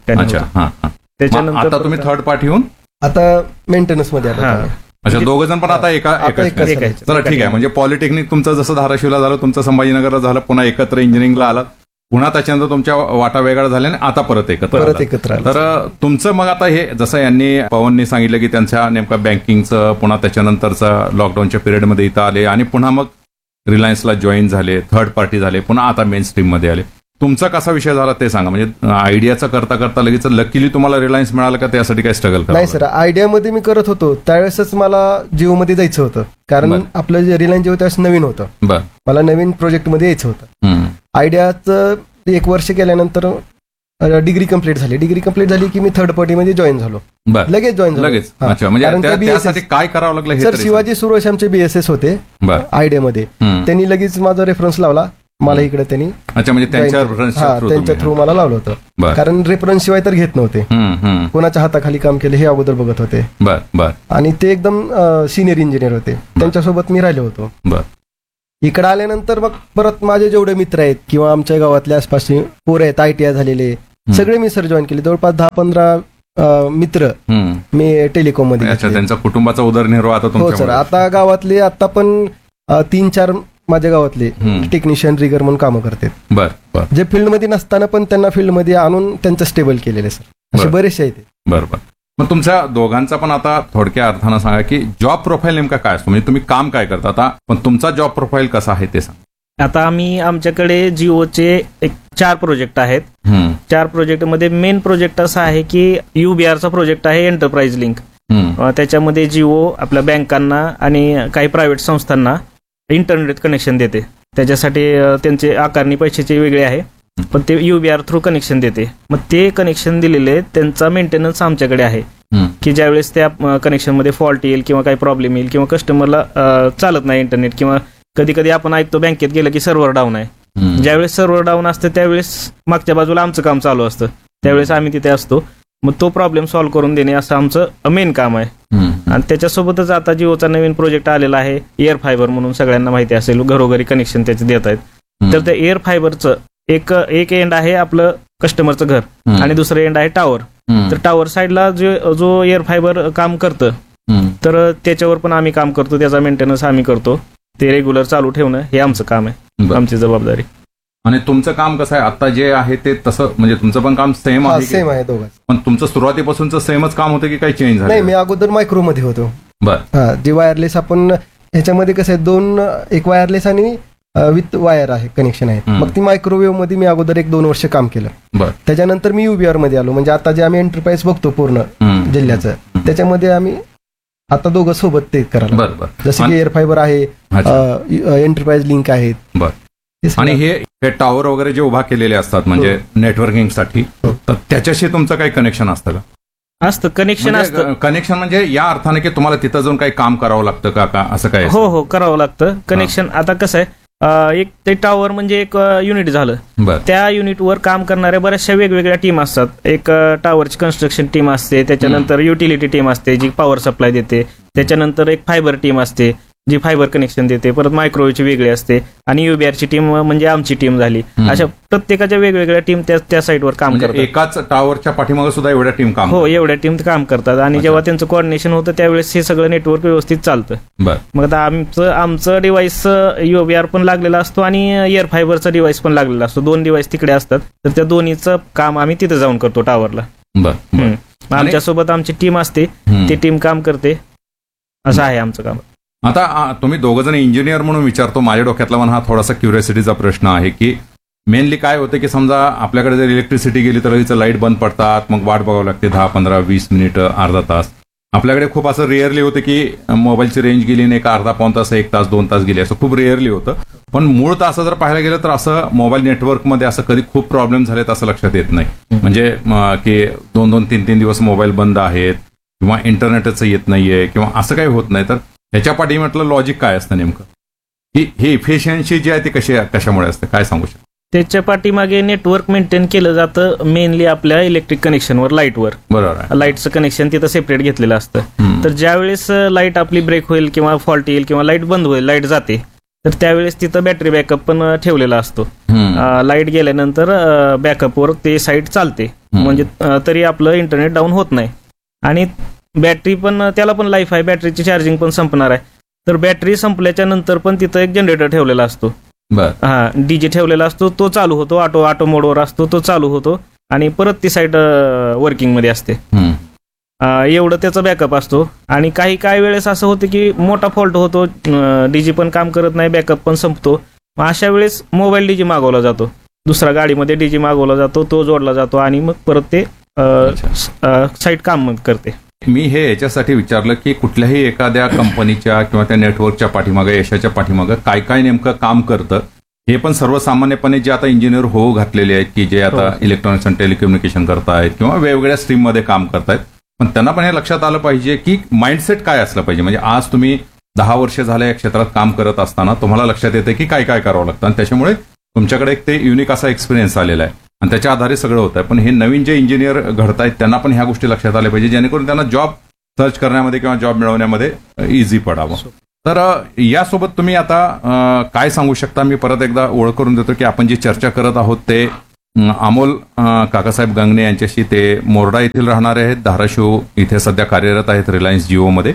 S2: त्याच्यानंतर आता तुम्ही थर्ड पार्टी होऊन
S4: आता मेंटेनन्स मध्ये आला.
S2: अच्छा, 2 जण पण आता चला ठीक आहे. म्हणजे पॉलिटेक्निक तुमचं जसं धाराशिवला झालं, तुमचं संभाजीनगरला झालं, पुन्हा एकत्र इंजिनिअरिंगला आलात, पुन्हा त्याच्यानंतर तुमच्या वाटा वेगळा झाल्या आणि आता परत एकत्र. तर तुमचं मग आता हे जसं यांनी पवनने सांगितलं की त्यांच्या नेमका बँकिंगचं, पुन्हा त्याच्यानंतरचा लॉकडाऊनच्या पिरियडमध्ये इथं आले आणि पुन्हा मग रिलायन्सला जॉईन झाले, थर्ड पार्टी झाले, पुन्हा आता मेन स्ट्रीम मध्ये आले. तुमचा कसा विषय झाला ते सांगा. म्हणजे आयडियाचा करता लगेच लकीली तुम्हाला रिलायन्स मिळालं का त्यासाठी काय स्ट्रगल?
S4: नाही सर, आयडियामध्ये मी करत होतो त्यावेळेसच मला जिओ मध्ये जायचं होतं, कारण आपलं जे रिलायन्स जिओ त्यावेळेस नवीन होतं. मला नवीन प्रोजेक्ट मध्ये यायचं होतं. आयडियाचं 1 वर्ष केल्यानंतर डिग्री कंप्लीट झाली की मी थर्ड पार्टी मध्ये जॉईन झालो. लगेच जॉईन झालो.
S2: म्हणजे काय करावं लागलं?
S4: सर, शिवाजी सुरेश आमचे BSS होते आयडियामध्ये. त्यांनी लगेच माझा रेफरन्स लावला मला इकडे. त्यांनी
S2: म्हणजे
S4: त्यांच्या थ्रू मला लावलं होतं, कारण रेफरन्स शिवाय तर घेत नव्हते. कोणाच्या हाताखाली काम केले हे अगोदर बघत होते. आणि ते एकदम सिनियर इंजिनियर होते, त्यांच्यासोबत मी राहिलो होतो. इकडे आल्यानंतर मग परत माझे जेवढे मित्र आहेत किंवा आमच्या गावातले आसपासचे पोरं आहेत ITI झालेले सगळे मी सर जॉईन केले. जवळपास 10-15 मित्र मी टेलिकॉम मध्ये
S2: अच्छा,
S4: घेतले.
S2: त्यांचा कुटुंबाचा उदरनिर्वाह आता
S4: हो सर.
S2: तुमच्यामुळे.
S4: आता गावातले आता पण 3-4 माझ्या गावातले टेक्निशियन रिगर म्हणून कामं करतात.
S2: बर बर
S4: जे फील्डमध्ये नसताना पण त्यांना फील्डमध्ये आणून त्यांचं स्टेबल केलेले सर. असे
S2: बरं.
S4: बरेचसे आहेत.
S2: बर बर. मग तुमच्या दोघांचा पण आता थोडक्या अर्थानं सांगा की जॉब प्रोफाईल नेमका काय असतो, म्हणजे तुम्ही काम काय करता आता, पण तुमचा जॉब प्रोफाईल कसा आहे ते सांगा.
S3: आता आमच्याकडे जिओचे एक 4 प्रोजेक्ट आहेत. 4 प्रोजेक्टमध्ये मेन प्रोजेक्ट असा आहे की UBRचा प्रोजेक्ट आहे एंटरप्राइज लिंक. त्याच्यामध्ये जिओ आपल्या बँकांना आणि काही प्रायव्हेट संस्थांना इंटरनेट कनेक्शन देते. त्याच्यासाठी त्यांचे आकारणी पैशाचे वेगळे आहे, पण ते UBR थ्रू कनेक्शन देते. मग ते कनेक्शन दिलेले त्यांचा मेंटेनन्स आमच्याकडे आहे की ज्यावेळेस त्या कनेक्शनमध्ये फॉल्ट येईल किंवा काही प्रॉब्लेम येईल किंवा कस्टमरला चालत नाही इंटरनेट, किंवा कधी कधी आपण ऐकतो बँकेत गेलं की सर्व्हर डाऊन आहे. ज्यावेळेस सर्व्हर डाऊन असतं त्यावेळेस मागच्या बाजूला आमचं काम चालू असतं, त्यावेळेस आम्ही तिथे असतो. मग तो प्रॉब्लेम सॉल्व्ह करून देणे असं आमचं मेन काम आहे. आणि त्याच्यासोबतच आता जिओचा नवीन प्रोजेक्ट आलेला आहे एअर फायबर म्हणून, सगळ्यांना माहिती असेल, घरोघरी कनेक्शन त्याचे देत आहेत. तर त्या एअर फायबरचं एक एंड आहे आपलं कस्टमरचं घर आणि दुसरं एंड आहे टावर. तर टावर साईडला जो एअर फायबर काम करतं तर त्याच्यावर पण आम्ही काम करतो, त्याचा मेंटेनन्स आम्ही करतो. ते रेग्युलर चालू ठेवणं हे आमचं काम आहे, आमची जबाबदारी.
S2: आणि तुमचं काम कसं आहे आता जे आहे ते तसं, म्हणजे तुमचं पण काम सेम आहे की?
S4: सेम आहे दोघं.
S2: पण तुमचं सुरुवातीपासूनच सेमच काम होतं की काही चेंज
S4: नाही,
S2: झालं?
S4: मी अगोदर मायक्रोमध्ये होतो.
S2: बर.
S4: जे वायरलेस आपण ह्याच्यामध्ये कसं आहे एक वायरलेस आणि विथ वायर आहे कनेक्शन आहे. मग ती मायक्रोवेव्ह मध्ये मी अगोदर 1-2 वर्ष काम केलं.
S2: बर.
S4: त्याच्यानंतर मी UBR मध्ये आलो. म्हणजे आता जे आम्ही एंटरप्राइज बघतो पूर्ण जिल्ह्याचं, त्याच्यामध्ये आम्ही आता दोघं सोबत ते करायला.
S2: बर बर.
S4: जसं की एअर फायबर आहे, एंटरप्राइज लिंक आहेत.
S2: बर. आणि हे टॉवर वगैरे जे उभा केलेले असतात म्हणजे नेटवर्किंगसाठी, तर त्याच्याशी तुमचं काही कनेक्शन असतं का?
S3: असतं कनेक्शन, असतं
S2: कनेक्शन म्हणजे या अर्थाने की तुम्हाला तिथं जाऊन काही काम करावं लागतं का असं काय?
S3: हो करावं लागतं कनेक्शन. आता कसं आहे, एक ते टॉवर म्हणजे एक युनिट झालं. त्या युनिटवर काम करणाऱ्या बऱ्याचशा वेगवेगळ्या टीम असतात. एक टॉवरची कन्स्ट्रक्शन टीम असते, त्याच्यानंतर युटिलिटी टीम असते जी पॉवर सप्लाय देते, त्याच्यानंतर एक फायबर टीम असते जी फायबर कनेक्शन देते, परत मायक्रोवेव्हची वेगळी असते, आणि UBRची टीम म्हणजे आमची टीम झाली. अशा प्रत्येकाच्या वेगवेगळ्या टीम त्या साईटवर काम करतात.
S2: एकाच टॉवरच्या पाठीमागे सुद्धा एवढ्या टीम काम?
S3: हो, एवढ्या टीम काम करतात. आणि जेव्हा त्यांचं कोऑर्डिनेशन होतं त्यावेळेस हे सगळं नेटवर्क व्यवस्थित चालतं. मग आता आमचं डिव्हाइस UBR पण लागलेला असतो आणि एअर फायबरचा डिव्हाइस पण लागलेला असतो. 2 डिव्हाइस तिकडे असतात, तर त्या दोन्हीचं काम आम्ही तिथे जाऊन करतो टॉवरला. आमच्यासोबत आमची टीम असते, ती टीम काम करते. असं आहे आमचं काम.
S2: आता तुम्ही दोघं जण इंजिनियर म्हणून विचारतो, माझ्या डोक्यातला पण हा थोडासा क्युरिओसिटीचा प्रश्न आहे की मेनली काय होतं की समजा आपल्याकडे जर इलेक्ट्रिसिटी गेली तर लगेच लाईट बंद पडतात, मग वाट बघावं लागते 10, 15, 20 मिनिटं, अर्धा तास. आपल्याकडे खूप असं रेअरली होतं की मोबाईलची रेंज गेली नाही का अर्धा पाऊण तास, 1 तास, 2 तास गेले, असं खूप रेअरली होतं. पण मूळतः असं जर पाहायला गेलं तर असं मोबाईल नेटवर्कमध्ये असं कधी खूप प्रॉब्लेम झालेत असं लक्षात येत नाही. म्हणजे की 2-2, 3-3 दिवस मोबाईल बंद आहेत किंवा इंटरनेटच येत नाहीये किंवा असं काही होत नाही. तर ह्याच्या पाठी म्हटलं लॉजिक काय असतं नेमकं, की हे इफिशियन्सी जी आहे ती कशामुळे असते, काय सांगू शकतो?
S3: त्याच्या पाठीमागे नेटवर्क मेंटेन केलं जातं मेनली आपल्या इलेक्ट्रिक कनेक्शनवर, लाईटवर.
S2: बरोबर.
S3: लाईटचं कनेक्शन तिथं सेपरेट घेतलेलं असतं. तर ज्यावेळेस लाईट आपली ब्रेक होईल किंवा फॉल्ट येईल किंवा लाईट बंद होईल, लाईट जाते, तर त्यावेळेस तिथं बॅटरी बॅकअप पण ठेवलेला असतो. लाईट गेल्यानंतर बॅकअपवर ते साईट चालते, म्हणजे तरी आपलं इंटरनेट डाऊन होत नाही. आणि बॅटरी पण, त्याला पण लाईफ आहे, बॅटरीची चार्जिंग पण संपणार आहे. तर बॅटरी संपल्याच्या नंतर पण तिथं एक जनरेटर ठेवलेला असतो. डीजे ठेवलेला असतो, तो चालू होतो, ऑटो मोडवर असतो, तो चालू होतो आणि परत ती साईट वर्किंग मध्ये असते. एवढं त्याचा बॅकअप असतो. आणि काही वेळेस असं होतं की मोठा फॉल्ट होतो, डीजी पण काम करत नाही, बॅकअप पण संपतो. मग अशा वेळेस मोबाईल डीजी मागवला जातो, दुसरा गाडीमध्ये डीजी मागवला जातो, तो जोडला जातो आणि मग परत ते साईट काम करते.
S2: मी हे याच्यासाठी विचारलं की कुठल्याही एखाद्या कंपनीच्या किंवा त्या नेटवर्कच्या पाठीमागे, यशाच्या पाठीमागे काय काय नेमकं काम करतं हे पण सर्वसामान्यपणे जे आता इंजिनियर होऊ घातलेले आहेत की जे आता इलेक्ट्रॉनिक्स अँड टेलिकम्युनिकेशन करतायत किंवा वेगवेगळ्या स्ट्रीममध्ये काम करतायत, पण त्यांना पण हे लक्षात आलं पाहिजे की माइंडसेट काय असलं पाहिजे. म्हणजे आज तुम्ही 10 वर्ष झाले या क्षेत्रात काम करत असताना तुम्हाला लक्षात येते की काय काय करावं लागतं आणि त्याच्यामुळे तुमच्याकडे एक ते युनिक असा एक्सपिरियन्स आलेला आहे आणि त्याच्या आधारे सगळं होत आहे. पण हे नवीन जे इंजिनियर घडतायत त्यांना पण ह्या गोष्टी लक्षात आल्या पाहिजे जेणेकरून त्यांना जॉब सर्च करण्यामध्ये किंवा जॉब मिळवण्यामध्ये इझी पडावं. तर यासोबत तुम्ही आता काय सांगू शकता? मी परत एकदा ओळख करून देतो की आपण जी चर्चा करत आहोत ते अमोल काकासाहेब गंगणे यांच्याशी. ते मोरडा येथील राहणारे आहेत, धाराशिव इथे सध्या कार्यरत आहेत रिलायन्स जिओमध्ये.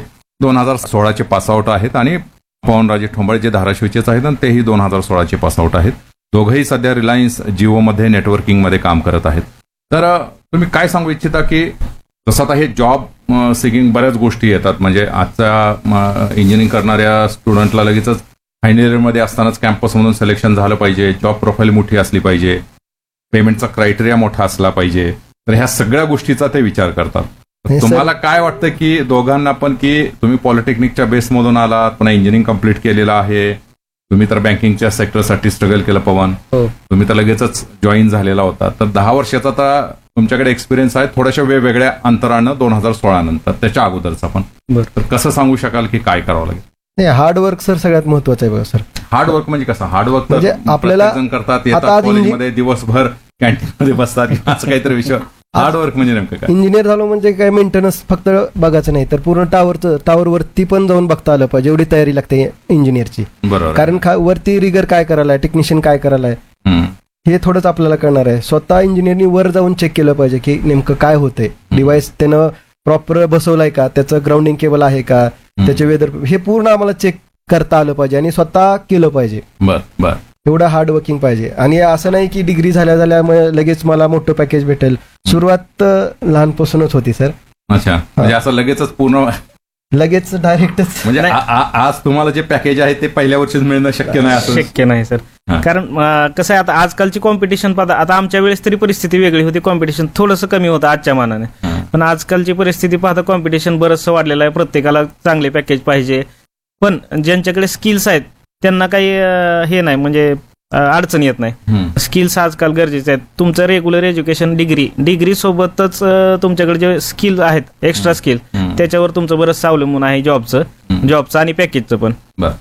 S2: 2016चे पासआउट आहेत. आणि पवनराजे ठोंबळे जे धाराशिवचेच आहेत आणि तेही 2016चे पासआउट आहेत. दोघंही सध्या रिलायन्स जिओमध्ये नेटवर्किंगमध्ये काम करत आहेत. तर तुम्ही काय सांगू इच्छिता की तसं आता हे जॉब सिकिंग बऱ्याच गोष्टी येतात, म्हणजे आजच्या इंजिनिअरिंग करणाऱ्या स्टुडंटला लगेचच फायनल इयरमध्ये असतानाच कॅम्पसमधून सिलेक्शन झालं पाहिजे, जॉब प्रोफाईल मोठी असली पाहिजे, पेमेंटचा क्रायटेरिया मोठा असला पाहिजे. तर ह्या सगळ्या गोष्टीचा ते विचार करतात.
S4: हे सर-
S2: तुम्हाला काय वाटतं की दोघांना पण की तुम्ही पॉलिटेक्निकच्या बेसमधून आलात, पुन्हा इंजिनिअरिंग कम्प्लीट केलेलं आहे, तुम्ही तर बँकिंगच्या सेक्टरसाठी स्ट्रगल केलं पवन,
S4: हो.
S2: तुम्ही तर लगेचच जॉईन झालेला होता, तर 10 वर्षाचा तर तुमच्याकडे एक्सपिरियन्स आहे, थोड्याशा वेगवेगळ्या अंतरानं 2016 नंतर, त्याच्या अगोदरचा पण.
S4: बरं.
S2: तर कसं सांगू शकाल की काय करावं लागेल?
S4: नाही, हार्डवर्क सर सगळ्यात महत्वाचं आहे बघा सर.
S2: हार्डवर्क म्हणजे कसं? हार्डवर्क
S4: म्हणजे आपल्याला
S2: करतात,
S4: आता
S2: येतात
S4: आज
S2: कॉलेजमध्ये दिवसभर कॅन्टीनमध्ये बसतात, असं काहीतरी विषय. हार्डवर्क म्हणजे नेमकं काय?
S4: इंजिनियर झालो म्हणजे काय मेंटेनन्स फक्त बघायचं नाही, तर पूर्ण टावरवरती पण जाऊन बघता आलं पाहिजे, एवढी तयारी लागते इंजिनियरची.
S2: बरोबर.
S4: कारण वरती रिगर काय करायला, टेक्निशियन काय करायला,
S2: हम्म.
S4: हे थोडंच आपल्याला कळणार आहे. स्वतः इंजिनियरनी वर जाऊन चेक केलं पाहिजे की नेमकं काय होतंय, डिव्हाइस त्यानं प्रॉपर बसवलाय का, त्याचं ग्राउंडिंग केबल आहे का, त्याचे वेदर, हे पूर्ण आम्हाला चेक करता आलं पाहिजे आणि स्वतः केलं पाहिजे.
S2: बर बर.
S4: एवढं हार्ड वर्किंग पाहिजे. आणि असं नाही की डिग्री झाल्या लगेच मला मोठं पॅकेज भेटेल. सुरुवात लहानपासूनच होती सर.
S2: अच्छा, म्हणजे असं लगेचच पूर्ण
S4: लगेच डायरेक्टच
S2: म्हणजे आज तुम्हाला जे पॅकेज आहे ते पहिल्या वर्षीच मिळणं शक्य नाही असं?
S3: शक्य नाही सर.
S2: हा.
S3: कारण कसं आहे, आता आजकालची कॉम्पिटिशन पाहता, आता आमच्या वेळेस तरी परिस्थिती वेगळी होती, कॉम्पिटिशन थोडंसं कमी होतं आजच्या मानाने. पण आजकालची परिस्थिती पाहता कॉम्पिटिशन बरंचसं वाढलेलं आहे, प्रत्येकाला चांगले पॅकेज पाहिजे. पण ज्यांच्याकडे स्किल्स आहेत त्यांना काही हे नाही, म्हणजे अडचण येत नाही. स्किल्स आजकाल गरजेचे आहेत. तुमचं रेग्युलर एज्युकेशन डिग्री सोबतच तुमच्याकडे जे स्किल आहेत, एक्स्ट्रा स्किल, त्याच्यावर तुमचं बरंच अवलंबून आहे जॉबचं आणि पॅकेजचं पण.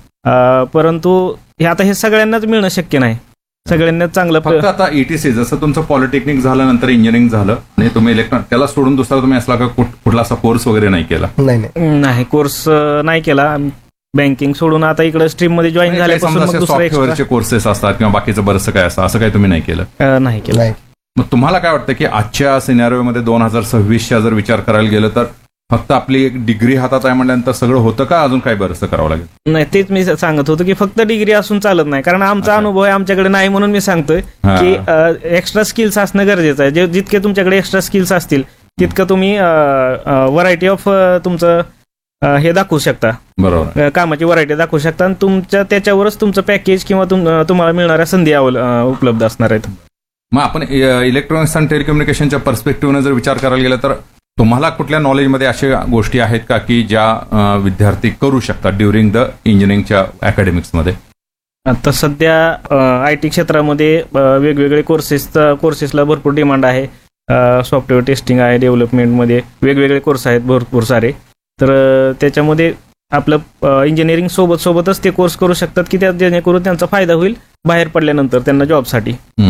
S3: परंतु हे सगळ्यांनाच मिळणं शक्य नाही. सगळ्यांनाच चांगलं
S2: फक्त आता ETC जसं तुमचं पॉलिटेक्निक झालं, नंतर इंजिनिअरिंग झालं आणि तुम्ही इलेक्ट्रॉनिक, त्याला सोडून दुसरा तुम्ही असला का कुठला असा कोर्स वगैरे नाही केला?
S3: नाही, कोर्स नाही केला. बँकिंग सोडून आता इकडे स्ट्रीम मध्ये जॉईन झाल्यापासून
S2: सॉफ्टवेअरचे कोर्सेस असतात किंवा बाकीचं बरंचसं काय असं काही तुम्ही नाही केलं?
S3: नाही केलं.
S2: मग तुम्हाला काय वाटतं की आजच्या सिनॅरिओमध्ये 2026च्या जर विचार करायला गेलं तर फक्त आपली एक डिग्री हातात आहे म्हटल्यानंतर सगळं होतं का अजून काही बरंचसं करावं लागेल?
S3: नाही, तेच मी सांगत होतो की फक्त डिग्री असून चालत नाही. कारण आमचा अनुभव आहे, आमच्याकडे नाही म्हणून मी सांगतोय की एक्स्ट्रा स्किल्स असणं गरजेचं आहे. जितके तुमच्याकडे एक्स्ट्रा स्किल्स असतील तितकं तुम्ही व्हरायटी ऑफ तुमचं हे दाखवू शकता,
S2: बरोबर,
S3: कामाची व्हरायटी दाखवू शकता आणि त्याच्यावरच तुमचं पॅकेज किंवा तुम्हाला मिळणाऱ्या संधी उपलब्ध असणार आहेत.
S2: मग आपण इलेक्ट्रॉनिक्स आणि टेलिकम्युनिकेशनच्या पर्स्पेक्टिव्हने जर विचार करायला गेला तर तुम्हाला कुठल्या नॉलेजमध्ये अशा गोष्टी आहेत का की ज्या विद्यार्थी करू शकतात ड्युरिंग द इंजिनिअरिंगच्या अकॅडमिक्समध्ये?
S3: आता सध्या IT क्षेत्रामध्ये वेगवेगळे कोर्सेसला भरपूर डिमांड आहे. सॉफ्टवेअर टेस्टिंग आहे, डेव्हलपमेंटमध्ये वेगवेगळे कोर्स आहेत भरपूर सारे. तर त्याच्यामध्ये आपलं इंजिनिअरिंग सोबतच ते कोर्स करू शकतात की जेणेकरून त्यांचा फायदा होईल बाहेर पडल्यानंतर त्यांना जॉबसाठी.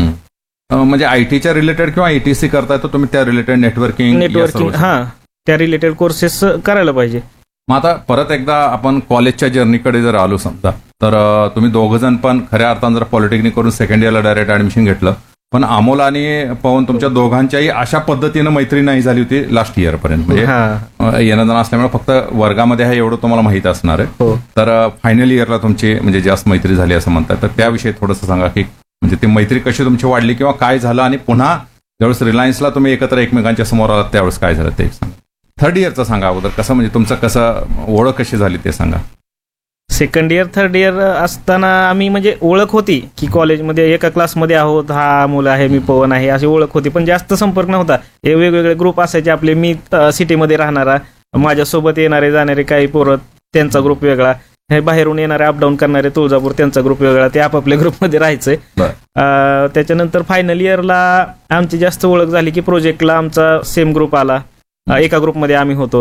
S2: म्हणजे ITच्या रिलेटेड किंवा ETC करताय तर तुम्ही त्या रिलेटेड नेटवर्किंग
S3: त्या रिलेटेड कोर्सेस करायला पाहिजे.
S2: मग आता परत एकदा आपण कॉलेजच्या जर्नीकडे जर आलो समजा, तर तुम्ही दोघं जण पण खऱ्या अर्थानं जर पॉलिटेक्निक करून सेकंड इयरला डायरेक्ट ऍडमिशन घेतलं, पण अमोल आणि पवन तुमच्या दोघांच्याही अशा पद्धतीनं मैत्री नाही झाली होती लास्ट इयर पर्यंत, म्हणजे येणं जाणं असल्यामुळे फक्त वर्गामध्ये आहे एवढं तुम्हाला माहित असणार आहे. तर फायनल इयरला तुमची म्हणजे जास्त मैत्री झाली असं म्हणतात, तर त्याविषयी थोडंसं सांगा की म्हणजे ती मैत्री कशी तुमची वाढली किंवा काय झालं, आणि पुन्हा ज्यावेळेस रिलायन्सला तुम्ही एकत्र एकमेकांच्या समोर आलात त्यावेळेस काय झालं ते सांगा. थर्ड इयरचं सांगा अगोदर, कसं म्हणजे तुमचं कसं ओळख कशी झाली ते सांगा.
S3: सेकंड इयर थर्ड इयर असताना आम्ही म्हणजे ओळख होती की कॉलेजमध्ये एका क्लासमध्ये आहोत, हा मुलं आहे, मी पवन आहे, अशी ओळख होती, पण जास्त संपर्क नव्हता. हे वेगवेगळे ग्रुप असायचे आपले. मी सिटीमध्ये राहणारा, माझ्यासोबत येणारे जाणारे काही पोरं त्यांचा ग्रुप वेगळा, हे बाहेरून येणारे अपडाऊन करणारे तुळजापूर त्यांचा ग्रुप वेगळा, ते आपापल्या ग्रुपमध्ये राहायचे. त्याच्यानंतर फायनल इयरला आमची जास्त ओळख झाली की प्रोजेक्टला आमचा सेम ग्रुप आला, एका ग्रुपमध्ये आम्ही होतो.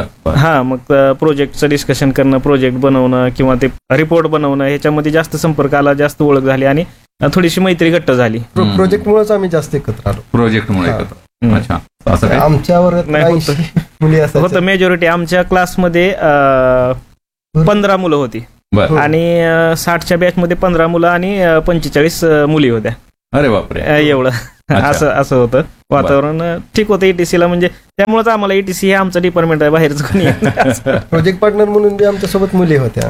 S3: मग प्रोजेक्टचं डिस्कशन करणं, प्रोजेक्ट बनवणं किंवा ते रिपोर्ट बनवणं, ह्याच्यामध्ये जास्त संपर्क आला, जास्त ओळख झाली आणि थोडीशी मैत्री घट्ट झाली.
S4: प्रोजेक्टमुळेच आम्ही जास्त एकत्र आलो.
S2: प्रोजेक्टमुळे एकत्र. अच्छा, असं
S4: आमच्यावर
S3: होतं मेजॉरिटी आमच्या क्लासमध्ये 15 मुलं होती
S2: बर
S3: आणि 60च्या बॅच मध्ये 15 मुलं आणि 45 मुली होत्या.
S2: अरे बापरे.
S3: एवढं असं होतं वातावरण. ठीक होतं ETC म्हणजे त्यामुळेच आम्हाला ETC हे आमचं डिपार्टमेंट आहे, बाहेरच कोणी येत नाही.
S4: प्रोजेक्ट पार्टनर म्हणून बी आमच्यासोबत मुली होत्या.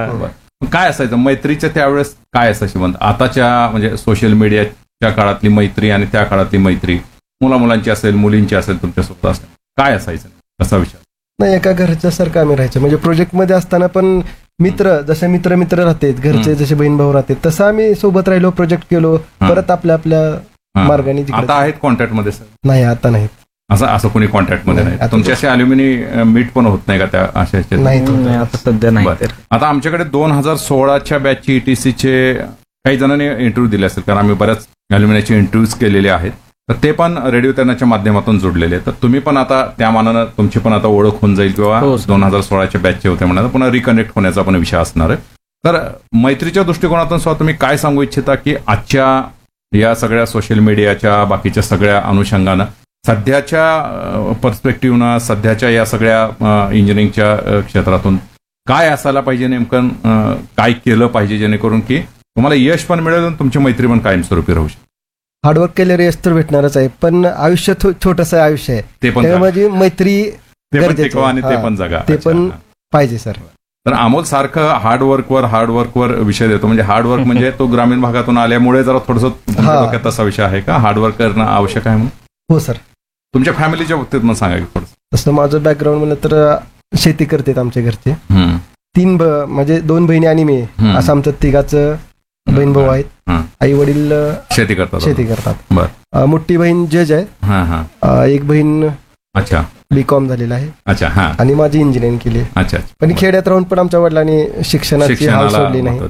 S2: काय असायचं मैत्रीच्या त्यावेळेस, काय असायची म्हणत आताच्या म्हणजे सोशल मीडियाच्या काळातली मैत्री आणि त्या काळातली मैत्री, मुलांची असेल मुलींची असेल तुमच्यासोबत असेल, काय असायचं कसा विचार?
S4: नाही, एका घरच्यासारखं आम्ही राहायचं. म्हणजे प्रोजेक्ट मध्ये असताना पण मित्र जसे मित्र राहतात, घरचे जसे बहीण भाऊ राहतात, तसं आम्ही सोबत राहिलो, प्रोजेक्ट केलो, परत आपल्या मार्गाने.
S2: आता आहेत कॉन्टॅक्ट मध्ये सर?
S4: नाही, आता नाहीत.
S2: असं कोणी कॉन्टॅक्ट मध्ये नाही? तुमच्याशी अल्युमिनी मीट पण होत नाही का त्या अशा?
S3: नाही, आता सध्या नाही.
S2: आता आमच्याकडे 2016च्या बॅचची ETCचे काही जणांनी इंटरव्ह्यू दिले असेल, कारण आम्ही बऱ्याच अल्युमिनियाचे इंटरव्ह्यूज केलेले आहेत, तर ते पण रेडिओ तैनाच्या माध्यमातून जोडलेले आहेत. तर तुम्ही पण आता त्या मानानं तुमची पण आता ओळख होऊन जाईल, किंवा 2016च्या बॅचचे होते म्हणा, पुन्हा रिकनेक्ट होण्याचा पण विषय असणार आहे. तर मैत्रीच्या दृष्टिकोनातून सुद्धा तुम्ही काय सांगू इच्छिता की आजच्या या सगळ्या सोशल मीडियाच्या बाकीच्या सगळ्या अनुषंगानं, सध्याच्या पर्स्पेक्टिव्हनं, सध्याच्या या सगळ्या इंजिनिअरिंगच्या क्षेत्रातून काय असायला पाहिजे, नेमकं काय केलं पाहिजे जेणेकरून की तुम्हाला यश पण मिळेल आणि तुमची मैत्री पण कायमस्वरूपी राहू शकते?
S4: हार्डवर्क केल्यावर यश तर भेटणारच आहे, पण आयुष्य छोटंसं आयुष्य आहे,
S2: ते पण
S4: माझी मैत्री गरजेची आहे.
S2: आणि ते पण जगा,
S4: ते पण पाहिजे सर.
S2: तर अमोल सारखं हार्डवर्कवर विषय देतो, म्हणजे हार्डवर्क म्हणजे तो ग्रामीण भागातून आल्यामुळे जरा थोडंसं डोक्यात तसा विषय आहे का, हार्डवर्क करणं आवश्यक आहे म्हणून?
S4: हो सर.
S2: तुमच्या फॅमिलीच्या बाबतीत मग सांगा की थोडंसं.
S4: तसं माझं बॅकग्राऊंड म्हणलं तर शेती करतात आमच्या घरचे. 3 म्हणजे 2 बहिणी आणि मी, असं आमचं 3घाचं बहीण भाऊ आहेत. आई वडील शेती करतात.
S2: बरं.
S4: मोठी बहीण जज आहे, एक बहीण
S2: अच्छा
S4: BCom झालेला आहे.
S2: अच्छा. हा.
S4: आणि माझी इंजिनिअरिंग केली. अच्छा. पण खेड्यात राहून पण आमच्या वडिलांनी शिक्षणाची हाव सोडली नाही,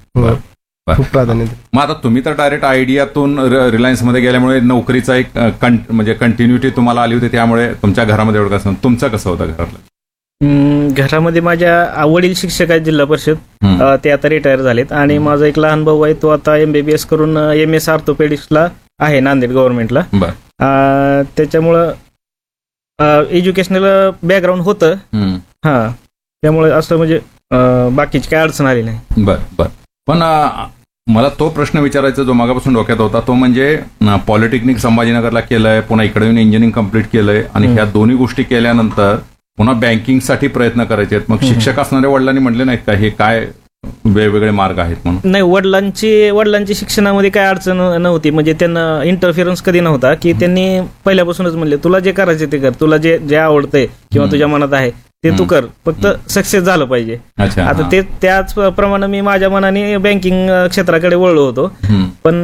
S4: खूप प्राधान्य दिलं.
S2: मग आता तुम्ही तर डायरेक्ट आयडियातून रिलायन्स मध्ये गेल्यामुळे नोकरीचा एक म्हणजे कंटिन्युटी तुम्हाला आली होती, त्यामुळे तुमच्या घरामध्ये एवढं कसं, तुमचं कसं होतं घरातलं?
S3: घरामध्ये माझ्या वडील शिक्षक आहेत जिल्हा परिषद, ते आता रिटायर झालेत, आणि माझा एक लहान भाऊ आहे, तो आता MBBS करून MS ऑर्थोपेडिक्सला आहे नांदेड गव्हर्नमेंटला. त्याच्यामुळं एज्युकेशनल बॅकग्राऊंड होतं. त्यामुळे असं म्हणजे बाकीची काय अडचण आली नाही.
S2: बर. पण मला तो प्रश्न विचारायचा जो मागापासून डोक्यात होता, तो म्हणजे पॉलिटेक्निक संभाजीनगरला केलंय, पुन्हा इकडे येऊन इंजिनिअरिंग कम्प्लीट केलंय, आणि ह्या दोन्ही गोष्टी केल्यानंतर पुन्हा बँकिंगसाठी प्रयत्न करायचे आहेत. मग शिक्षक असणाऱ्या वडिलांनी म्हटले नाहीत का हे काय वेगवेगळे मार्ग आहेत म्हणून?
S3: नाही, वडिलांची शिक्षणामध्ये काय अडचण नव्हती, म्हणजे त्यांना इंटरफिरन्स कधी नव्हता, की त्यांनी पहिल्यापासूनच म्हणले तुला जे करायचे ते कर, तुला जे आवडतंय किंवा तुझ्या मनात आहे ते तू कर, फक्त सक्सेस झालं पाहिजे. आता त्याचप्रमाणे मी माझ्या मनाने बँकिंग क्षेत्राकडे वळलो होतो, पण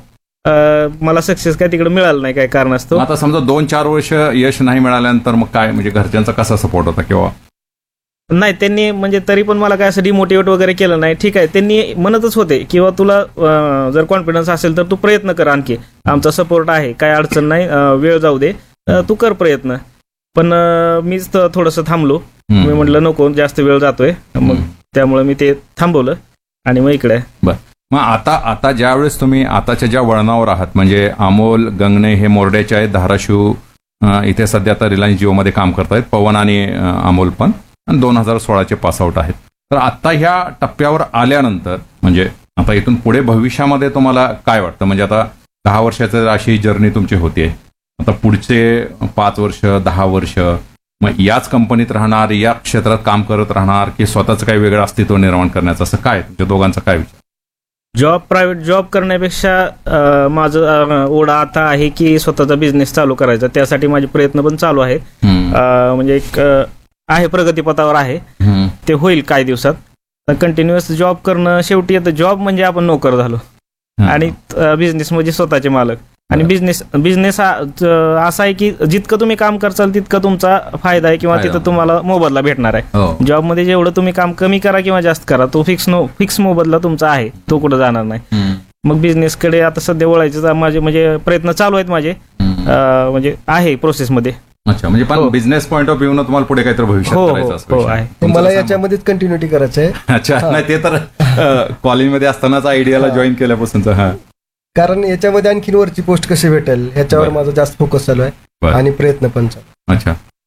S3: मला सक्सेस काय तिकडे मिळालं नाही काय कारणास्तव.
S2: आता समजा 2-4 वर्ष यश नाही मिळाल्यानंतर मग काय, म्हणजे घरच्यांचा कसा सपोर्ट होता किंवा
S3: नाही? त्यांनी म्हणजे तरी पण मला काय असं डिमोटिवेट वगैरे केलं नाही. ठीक आहे, त्यांनी म्हणतच होते किंवा तुला जर कॉन्फिडन्स असेल तर तू प्रयत्न कर, आणखी आमचा सपोर्ट आहे, काय अडचण नाही, वेळ जाऊ दे, तू कर प्रयत्न. पण मीच थोडंसं थांबलो, मी म्हटलं नको जास्त वेळ जातोय, मग त्यामुळे मी ते थांबवलं आणि मग इकडे.
S2: मग आता ज्यावेळेस तुम्ही आताच्या ज्या वळणावर आहात, म्हणजे अमोल गंगणे हे मोरड्याचे आहेत, धाराशिव इथे सध्या आता रिलायन्स जिओमध्ये काम करतायत, पवन आणि अमोल पण, आणि 2016चे पासआउट आहेत. तर आता ह्या टप्प्यावर आल्यानंतर म्हणजे आता इथून पुढे भविष्यामध्ये तुम्हाला काय वाटतं? म्हणजे आता 10 वर्षाची अशी जर्नी तुमची होतीये, आता पुढचे 5 वर्ष 10 वर्ष मग याच कंपनीत राहणार, या क्षेत्रात काम करत राहणार, की स्वतःचं काही वेगळं अस्तित्व निर्माण करण्याचं, असं काय तुमच्या दोघांचा काय विचार?
S3: प्रायव्हेट जॉब करण्यापेक्षा माझं ओढा आता आहे की स्वतःचा बिझनेस चालू करायचा. त्यासाठी माझे प्रयत्न पण चालू आहेत. म्हणजे एक आहे, प्रगतीपथावर आहे, ते होईल काही दिवसात. कंटिन्युअस जॉब करणं, शेवटी आता जॉब म्हणजे आपण नोकर झालो आणि बिझनेस म्हणजे स्वतःचे मालक. आणि बिझनेस असा आहे की जितकं तुम्ही काम करसाल तितकं तुमचा फायदा आहे किंवा तिथं तुम्हाला मोबदला भेटणार आहे. जॉबमध्ये जेवढं तुम्ही काम कमी करा किंवा जास्त करा, तो फिक्स मोबदला तुमचा आहे, तो कुठं जाणार नाही. मग बिझनेसकडे आता सध्या वळायचं माझे म्हणजे प्रयत्न चालू आहेत माझे, म्हणजे आहे प्रोसेसमध्ये.
S2: अच्छा, म्हणजे पण बिझनेस पॉईंट ऑफ व्ह्यू न तुम्हाला पुढे काहीतरी भविष्यात करायचं
S4: आहे? मला याच्यामध्येच कंटिन्युटी करायचं आहे.
S2: अच्छा, नाही ते तर कॉलेजमध्ये असतानाच आयडियाला जॉईन केल्यापासूनच.
S4: कारण याच्यामध्ये आणखीन वरची पोस्ट कशी भेटेल ह्याच्यावर माझा जास्त फोकस चालू आहे आणि प्रयत्न पण चालू.
S2: अच्छा,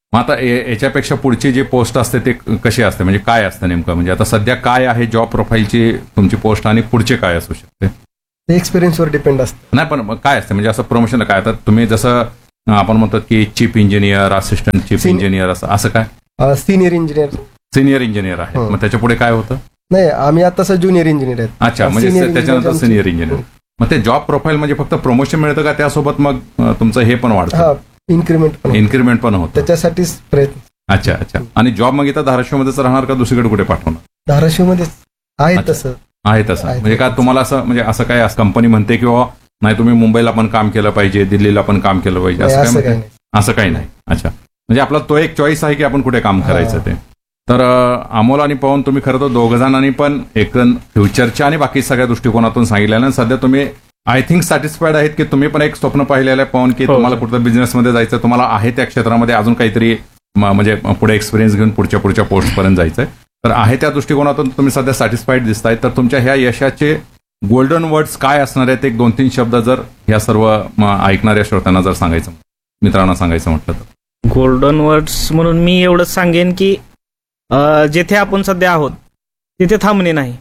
S2: मग आता याच्यापेक्षा पुढची जी पोस्ट असते ते कशी असते, म्हणजे काय असतं नेमकं, म्हणजे आता सध्या काय आहे जॉब प्रोफाईलची तुमची पोस्ट आणि पुढचे काय असू शकते?
S4: ते एक्सपिरियन्सवर डिपेंड असतं.
S2: नाही पण काय असतं म्हणजे असं प्रमोशन काय, आता तुम्ही जसं आपण म्हणतो की chief engineer, assistant chief engineer असं काय?
S4: Senior engineer.
S2: सिनियर इंजिनियर आहे, मग त्याच्या पुढे काय होतं?
S4: नाही, आम्ही आता ज्युनियर इंजिनियर आहेत.
S2: अच्छा, म्हणजे त्याच्यानंतर सिनियर इंजिनियर. मग ते जॉब प्रोफाईल म्हणजे फक्त प्रमोशन मिळतं का त्यासोबत मग तुमचं हे पण वाढतं? इन्क्रीमेंट पण होतं,
S4: त्याच्यासाठीच प्रयत्न.
S2: अच्छा अच्छा. आणि जॉब मग इथं धाराशिवमध्येच राहणार का दुसरीकडे कुठे पाठवणार?
S4: धाराशिवमध्ये आहे तसं.
S2: आहे तसं म्हणजे का तुम्हाला असं म्हणजे असं काय कंपनी म्हणते किंवा नाही तुम्ही मुंबईला पण काम केलं पाहिजे, दिल्लीला पण काम केलं पाहिजे असं काही नाही? अच्छा, म्हणजे आपला तो एक चॉईस आहे की आपण कुठे काम करायचं ते. तर अमोल आणि पवन, तुम्ही खरं तर दोघ जणांनी पण एक फ्युचरच्या आणि बाकी सगळ्या दृष्टिकोनातून सांगितलेलं आणि सध्या तुम्ही आय थिंक सॅटिस्फाईड आहेत की तुम्ही पण एक स्वप्न पाहिलेलं आहे पवन, की तुम्हाला कुठं बिझनेसमध्ये जायचं, तुम्हाला आहे त्या क्षेत्रामध्ये अजून काहीतरी म्हणजे पुढे एक्सपिरियन्स घेऊन पुढच्या पोस्टपर्यंत जायचंय. तर आहे त्या दृष्टिकोनातून तुम्ही सध्या सॅटिस्फाईड दिसताय. तर तुमच्या ह्या यशाचे गोल्डन वर्ड्स काय असणार आहेत, एक 2-3 शब्द जर ह्या सर्व ऐकणाऱ्या श्रोत्यांना जर सांगायचं, मित्रांना सांगायचं म्हटलं तर?
S3: गोल्डन वर्ड्स म्हणून मी एवढंच सांगेन की जेथे आपण सध्या आहोत तिथे थांबणे नाही.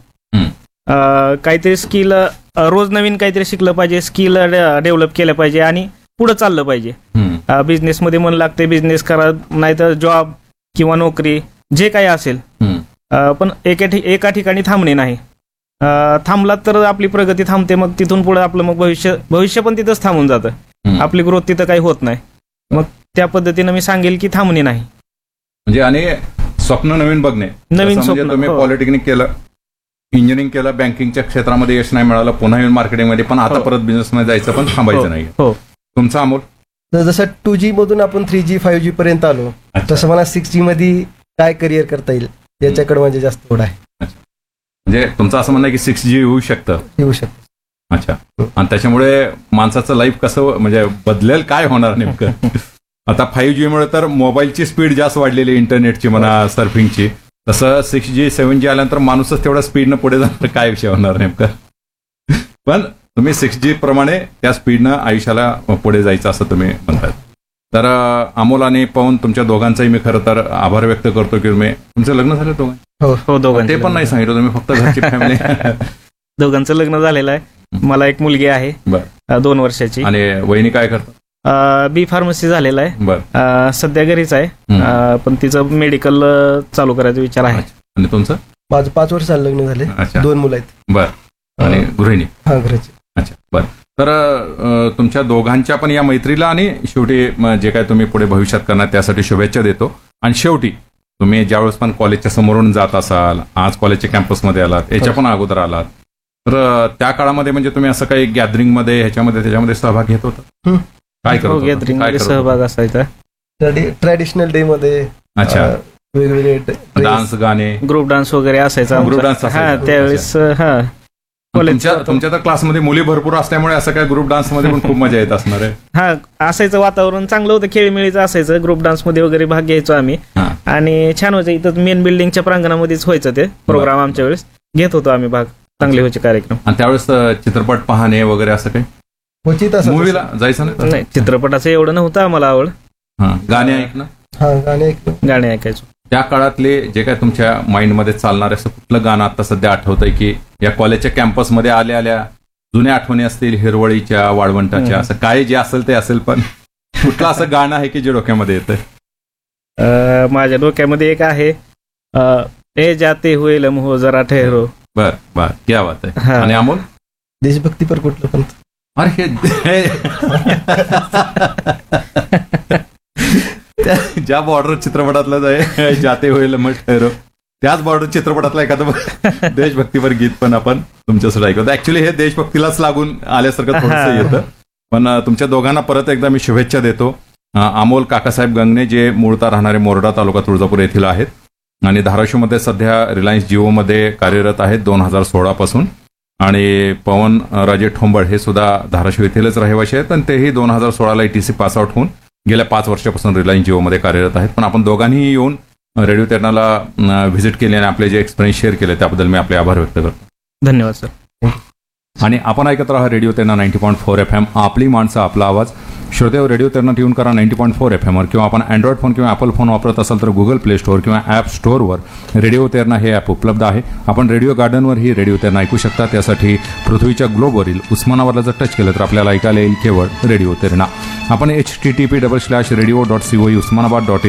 S3: काहीतरी स्किल, रोज नवीन काहीतरी शिकलं पाहिजे, स्किल डेव्हलप केलं पाहिजे आणि पुढे चाललं पाहिजे. बिझनेसमध्ये मन लागते, बिझनेस करा, नाहीतर जॉब किंवा नोकरी जे काही असेल, पण एका ठिकाणी थांबणे नाही. थांबलात तर आपली प्रगती थांबते, मग तिथून पुढे आपलं मग भविष्य पण तिथंच थांबून जातं, आपली ग्रोथ तिथं काही होत नाही. मग त्या पद्धतीनं मी सांगेल की थांबणे नाही.
S2: म्हणजे आणि स्वप्न नवीन बघणे.
S3: नवीन
S2: म्हणजे तुम्ही पॉलिटेक्निक केलं, इंजिनिअरिंग केलं, बँकिंगच्या क्षेत्रामध्ये यश नाही मिळालं, पुन्हा येऊन मार्केटिंगमध्ये, पण आता परत बिझनेसमध्ये जायचं, पण थांबायचं नाही. तुमचा अमोल?
S4: जसं 2G मधून आपण 3G 5G पर्यंत आलो, तसं मला 6G मध्ये काय करिअर करता येईल याच्याकडे म्हणजे जास्त थोडा आहे.
S2: म्हणजे तुमचं असं म्हणणं आहे की 6G येऊ शकतं? अच्छा. आणि त्याच्यामुळे माणसाचं लाईफ कसं म्हणजे बदलेल, काय होणार नेमकं? आता 5G मुळे तर मोबाईलची स्पीड जास्त वाढलेली, इंटरनेटची म्हणा, सर्फिंगची. तसं 6G 7G आल्यानंतर माणूसच तेवढ्या स्पीडनं पुढे जाणार, काय विषय होणार नेमकं? पण तुम्ही 6G प्रमाणे त्या स्पीडनं आयुष्याला पुढे जायचं असं तुम्ही म्हणताय. तर अमोल आणि पवन, तुमच्या दोघांचाही मी खरं तर आभार व्यक्त करतो की तुमचं लग्न झालं दोघांचं? ते पण नाही सांगितलं तुम्ही, फक्त घरची फॅमिली.
S3: दोघांचं लग्न झालेलं आहे. मला एक मुलगी आहे 2 वर्षाची.
S2: आणि वहिनी काय करतात?
S3: बी फार्मसी झालेला आहे, सध्या घरीच आहे, पण तिचं मेडिकल चालू करायचा विचार आहे.
S2: आणि तुमचं?
S4: माझं 5 वर्ष झालं लग्न झाले, 2 मुलं आहेत.
S2: बरं. आणि गृहिणी?
S4: हा, घराची.
S2: अच्छा, बरं. तर तुमच्या दोघांच्या पण या मैत्रीला आणि शेवटी जे काय तुम्ही पुढे भविष्यात करणार त्यासाठी शुभेच्छा देतो. आणि शेवटी तुम्ही ज्यावेळेस पण कॉलेजच्या समोरून जात असाल, आज कॉलेजच्या कॅम्पसमध्ये आलात, याच्या पण अगोदर आलात, तर त्या काळामध्ये म्हणजे तुम्ही असं काही गॅदरिंगमध्ये त्याच्यामध्ये सहभाग घेत होता? काय करत
S3: गॅदरिंग सहभाग असायचा.
S4: ट्रॅडिशनल डे मध्ये
S2: अच्छा,
S4: वेगवेगळे
S2: डान्स, गाणे,
S3: ग्रुप डान्स वगैरे असायचा.
S2: ग्रुप डान्स
S3: त्यावेळेस
S2: तुमच्या तर क्लासमध्ये मुली भरपूर असल्यामुळे असं काय ग्रुप डान्स मध्ये पण खूप मजा येत असणार आहे?
S3: हा, असायचं, वातावरण चांगलं होतं, खेळमेळीचं असायचं. ग्रुप डान्स मध्ये वगैरे भाग घ्यायचो आम्ही आणि छान व्हायचं. इथं मेन बिल्डिंगच्या प्रांगणामध्येच व्हायचं ते प्रोग्राम. आमच्या वेळेस घेत होतो आम्ही भाग, चांगले व्हायचे कार्यक्रम. आणि
S2: त्यावेळेस चित्रपट पाहणे वगैरे असं काही मूवीला जायचं
S3: नाही? चित्रपटाचं एवढं नव्हतं आम्हाला आवड.
S2: गाणे ऐकणं?
S3: गाणे ऐकायचो.
S2: त्या काळातले जे काय तुमच्या माइंडमध्ये चालणार असं कुठलं गाणं आता सध्या आठवतंय की या कॉलेजच्या कॅम्पसमध्ये आल्या जुन्या आठवणी असतील, हिरवळीच्या, वाळवंटाच्या, असं काय जे असेल ते असेल, पण कुठलं असं गाणं आहे की जे डोक्यामध्ये येतंय?
S3: माझ्या डोक्यामध्ये एक आहे, ए जाते हुए लम्हो जरा ठहरो.
S2: बर, क्या बात आहे. आणि अमोल?
S4: देशभक्तीपर कुठलं पण?
S2: अरे ज्या बॉर्डर चित्रपटातलं आहे जाते होईल मग ठहरो, त्याच बॉर्डर चित्रपटातला एखादं देशभक्तीवर गीत पण आपण तुमच्यासाठी ऐकतो. ऍक्च्युली हे देशभक्तीलाच लागून आल्यासारखं थोडंसं येतं. पण तुमच्या दोघांना परत एकदा मी शुभेच्छा देतो. अमोल काकासाहेब गंगणे, जे मूळतः राहणारे मोरडा तालुका तुळजापूर येथील आहेत आणि धाराशिवमध्ये सध्या रिलायन्स जिओमध्ये कार्यरत आहेत 2016 पासून. आणि पवन राजे ठोंबळ हे सुद्धा धाराशिव येथीलच रहिवासी आहेत आणि तेही 2016ला ETC पासआउट होऊन गेल्या 5 वर्षापासून रिलायन्स जिओमध्ये कार्यरत आहेत. पण आपण दोघांनीही येऊन रेडिओ तेरणाला व्हिजिट केली आणि आपले जे एक्सपिरियन्स शेअर केले त्याबद्दल मी आपले आभार व्यक्त करतो.
S3: धन्यवाद सर.
S2: आणि आपण ऐकत राहा रेडिओ तेरणा 90.4 FM, आपली माणसं आपला आवाज. श्रोतेव, रेडिओ तेरणा ट्यून करा 90.4 FM वर, किंवा आपण अँड्रॉइड फोन किंवा ॲपल फोन वापरत असाल तर गुगल प्ले स्टोअर किंवा ॲप स्टोअरवर रेडिओ तेरणा हे ॲप उपलब्ध आहे. आपण रेडिओ गार्डनवर ही रेडिओ तेरणा ऐकू शकता. त्यासाठी पृथ्वीच्या ग्लोबवरील उस्मानाबादला जर टच केलं तर आपल्याला ऐकायला येईल केवळ रेडिओ तेरणा. आपण http://radio.coe